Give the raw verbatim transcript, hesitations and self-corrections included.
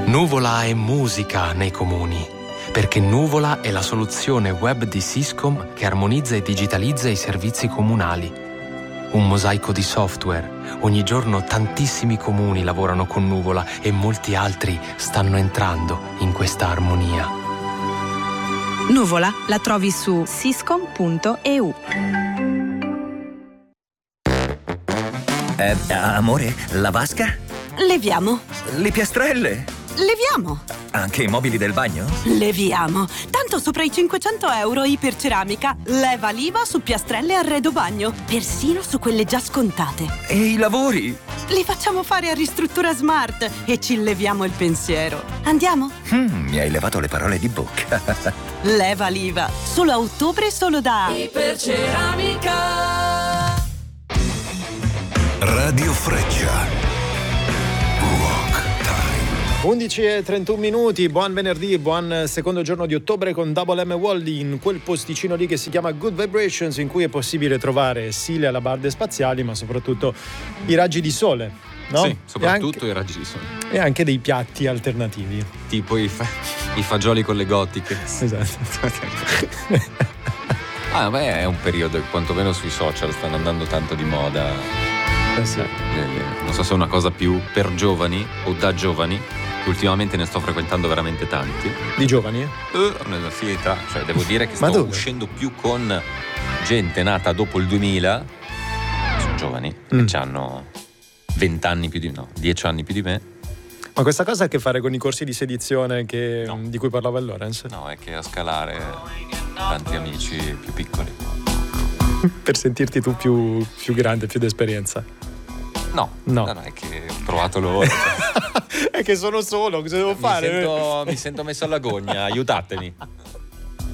Nuvola è musica nei comuni, perché Nuvola è la soluzione web di Syscom che armonizza e digitalizza i servizi comunali. Un mosaico di software. Ogni giorno tantissimi comuni lavorano con Nuvola e molti altri stanno entrando in questa armonia. Nuvola la trovi su syscom punto e u. Eh, amore, la vasca? Leviamo. Le piastrelle? Leviamo. Anche i mobili del bagno? Leviamo. Tanto sopra i cinquecento euro Iperceramica. Leva l'I V A su piastrelle e arredo bagno. Persino su quelle già scontate. E i lavori? Li facciamo fare a Ristruttura Smart e ci leviamo il pensiero. Andiamo? Mm, mi hai levato le parole di bocca. Leva l'I V A. Solo a ottobre, solo da Iperceramica. Radio Freccia. undici e trentuno minuti, buon venerdì, buon secondo giorno di ottobre con Double M Wally in quel posticino lì che si chiama Good Vibrations, in cui è possibile trovare sì le alabarde spaziali ma soprattutto i raggi di sole, no? Sì, soprattutto anche, i raggi di sole. E anche dei piatti alternativi. Tipo i, fa- i fagioli con le gotiche. Esatto. Ah, beh, è un periodo che quantomeno sui social stanno andando tanto di moda. Eh sì. Non so se è una cosa più per giovani o da giovani. Ultimamente ne sto frequentando veramente tanti. Di giovani? Uh, nella sì, età. Cioè, devo dire che sto dove? uscendo più con gente nata dopo il duemila. Sono giovani, Mm. che hanno venti anni più di no, dieci anni più di me. Ma questa cosa ha a che fare con i corsi di sedizione che, No. di cui parlava il Lorenz? No, è che a scalare tanti amici più piccoli. Per sentirti tu più, più grande, più d'esperienza. No, No. no, no, è che ho provato loro. Cioè, È che sono solo, cosa devo mi, fare? sento, mi sento messo alla gogna, aiutatemi.